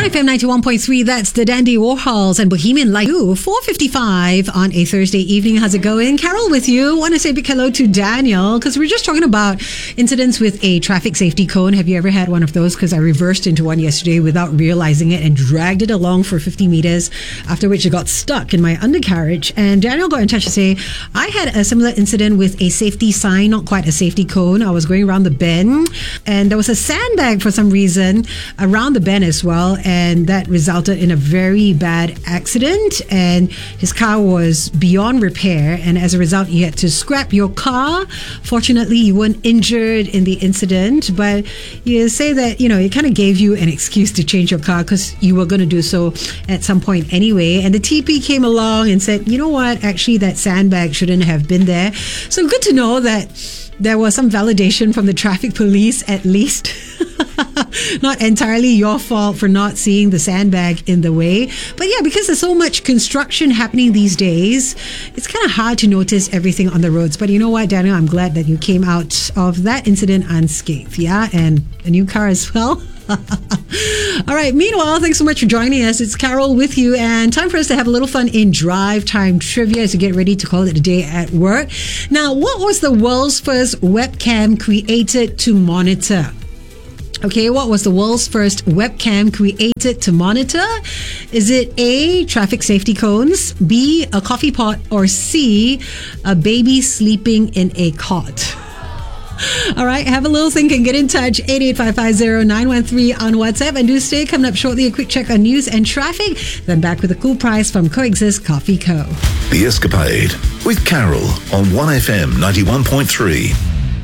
1FM 91.3, that's the Dandy Warhols and Bohemian Like You. 4:55 on a Thursday evening. How's it going? Carol with you. Want to say a big hello to Daniel because we're just talking about incidents with a traffic safety cone. Have you ever had one of those? Because I reversed into one yesterday without realizing it and dragged it along for 50 meters, after which it got stuck in my undercarriage. And Daniel got in touch to say, I had a similar incident with a safety sign, not quite a safety cone. I was going around the bend and there was a sandbag for some reason around the bend as well, and that resulted in a very bad accident, and his car was beyond repair, and as a result you had to scrap your car. Fortunately you weren't injured in the incident, but you say that it kind of gave you an excuse to change your car because you were going to do so at some point anyway, and the TP came along and said, you know what, actually that sandbag shouldn't have been there. So good to know that there was some validation from the traffic police at least. Not entirely your fault for not seeing the sandbag in the way. But yeah, because there's so much construction happening these days, it's kind of hard to notice everything on the roads. But you know what, Daniel, I'm glad that you came out of that incident unscathed. Yeah, and a new car as well. All right, meanwhile, thanks so much for joining us. It's Carol with you, and time for us to have a little fun in drive time trivia as we get ready to call it a day at work. Now, what was the world's first webcam created to monitor? Okay, what was the world's first webcam created to monitor? Is it A, traffic safety cones, B, a coffee pot, or C, a baby sleeping in a cot? All right, have a little think and get in touch. 88550-913 on WhatsApp, and do stay. Coming up shortly, a quick check on news and traffic, then back with a cool prize from Coexist Coffee Co. The Escapade with Carol on 1FM 91.3.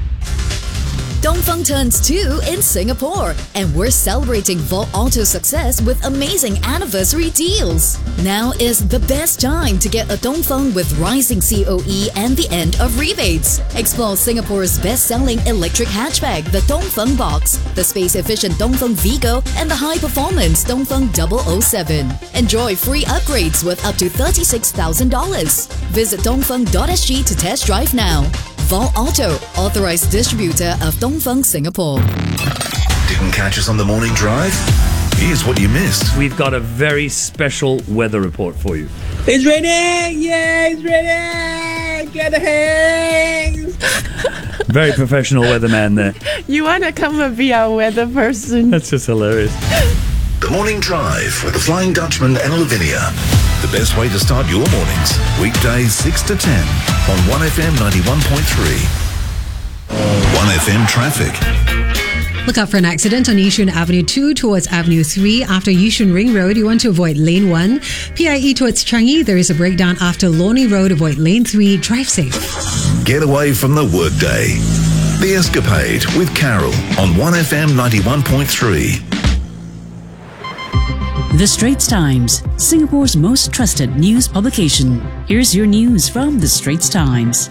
Dongfeng turns 2 in Singapore, and we're celebrating Vault Auto's success with amazing anniversary deals. Now is the best time to get a Dongfeng with rising COE and the end of rebates. Explore Singapore's best-selling electric hatchback, the Dongfeng Box, the space-efficient Dongfeng Vigo, and the high-performance Dongfeng 007. Enjoy free upgrades with up to $36,000. Visit dongfeng.sg to test drive now. Vault Auto, authorized distributor of Dongfeng Singapore. Didn't catch us on the morning drive? Here's what you missed. We've got a very special weather report for you. It's raining! Yeah, it's raining! Get the hands! Very professional weatherman there. You want to come and be our weather person? That's just hilarious. The Morning Drive with the Flying Dutchman and Lavinia. The best way to start your mornings. Weekdays 6 to 10 on 1FM 91.3. 1FM traffic. Look out for an accident on Yishun Avenue 2 towards Avenue 3 after Yishun Ring Road. You want to avoid Lane 1. PIE towards Changi. There is a breakdown after Lornie Road. Avoid Lane 3. Drive safe. Get away from the workday. The Escapade with Carol on 1FM 91.3. The Straits Times, Singapore's most trusted news publication. Here's your news from The Straits Times.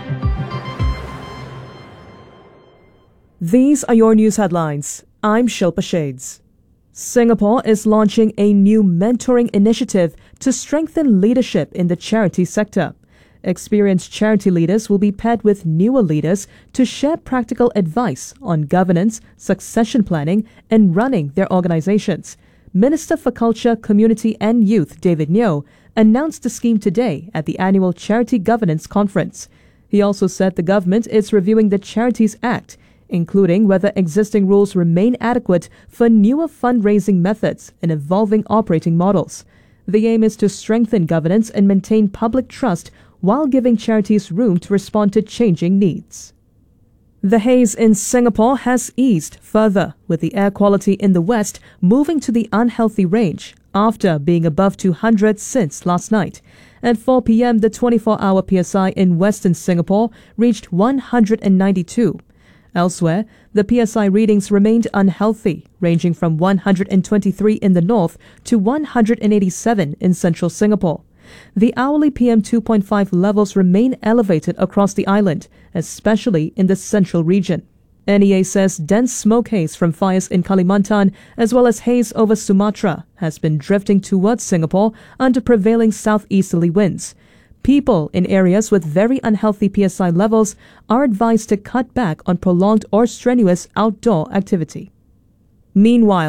These are your news headlines. I'm Shilpa Shades. Singapore is launching a new mentoring initiative to strengthen leadership in the charity sector. Experienced charity leaders will be paired with newer leaders to share practical advice on governance, succession planning, and running their organizations. Minister for Culture, Community and Youth David Neo announced the scheme today at the annual Charity Governance Conference. He also said the government is reviewing the Charities Act, including whether existing rules remain adequate for newer fundraising methods and evolving operating models. The aim is to strengthen governance and maintain public trust while giving charities room to respond to changing needs. The haze in Singapore has eased further, with the air quality in the west moving to the unhealthy range after being above 200 since last night. At 4 p.m., the 24-hour PSI in western Singapore reached 192. Elsewhere, the PSI readings remained unhealthy, ranging from 123 in the north to 187 in central Singapore. The hourly PM 2.5 levels remain elevated across the island, especially in the central region. NEA says dense smoke haze from fires in Kalimantan as well as haze over Sumatra has been drifting towards Singapore under prevailing southeasterly winds. People in areas with very unhealthy PSI levels are advised to cut back on prolonged or strenuous outdoor activity. Meanwhile,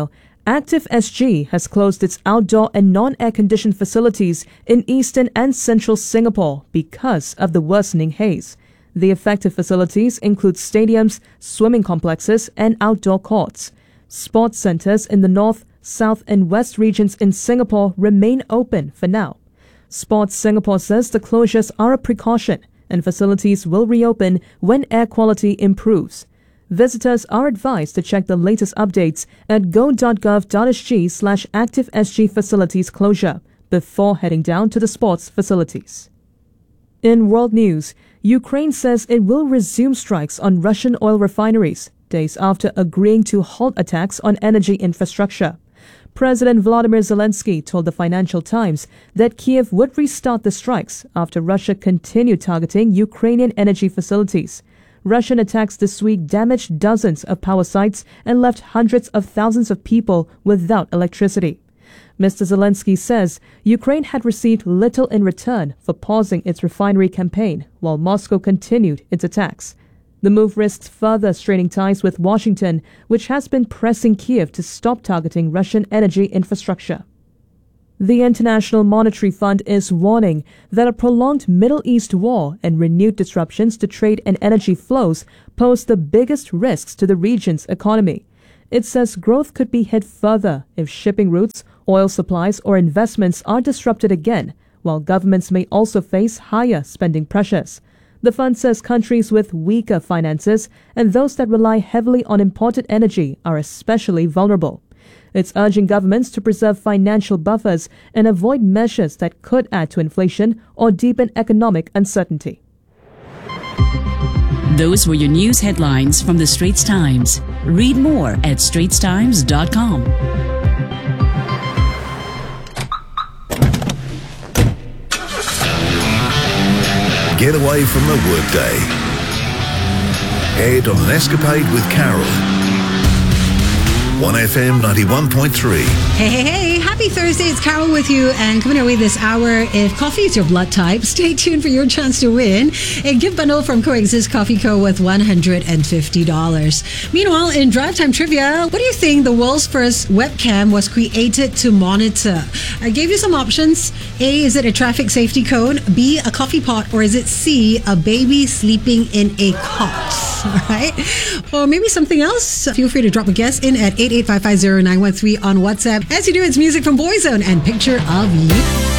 Active SG has closed its outdoor and non-air conditioned facilities in eastern and central Singapore because of the worsening haze. The affected facilities include stadiums, swimming complexes, and outdoor courts. Sports centres in the north, south, and west regions in Singapore remain open for now. Sports Singapore says the closures are a precaution and facilities will reopen when air quality improves. Visitors are advised to check the latest updates at go.gov.sg/active-SG facilities closure before heading down to the sports facilities. In world news, Ukraine says it will resume strikes on Russian oil refineries days after agreeing to halt attacks on energy infrastructure. President Volodymyr Zelensky told the Financial Times that Kiev would restart the strikes after Russia continued targeting Ukrainian energy facilities. Russian attacks this week damaged dozens of power sites and left hundreds of thousands of people without electricity. Mr. Zelensky says Ukraine had received little in return for pausing its refinery campaign while Moscow continued its attacks. The move risks further straining ties with Washington, which has been pressing Kiev to stop targeting Russian energy infrastructure. The International Monetary Fund is warning that a prolonged Middle East war and renewed disruptions to trade and energy flows pose the biggest risks to the region's economy. It says growth could be hit further if shipping routes, oil supplies, or investments are disrupted again, while governments may also face higher spending pressures. The fund says countries with weaker finances and those that rely heavily on imported energy are especially vulnerable. It's urging governments to preserve financial buffers and avoid measures that could add to inflation or deepen economic uncertainty. Those were your news headlines from the Straits Times. Read more at straitstimes.com. Get away from the workday. Head on an escapade with Carol. 1FM 91.3. Hey, happy Thursday. It's Carol with you, and coming our way this hour, if coffee is your blood type, stay tuned for your chance to win a gift bundle from Coexist Coffee Co. with $150. Meanwhile, in Drive Time Trivia, what do you think the world's first webcam was created to monitor? I gave you some options. A, is it a traffic safety cone? B, a coffee pot? Or is it C, a baby sleeping in a cot? All right. Or maybe something else. Feel free to drop a guess in at 88550913 on WhatsApp. As you do, it's music from Boyzone and Picture of You.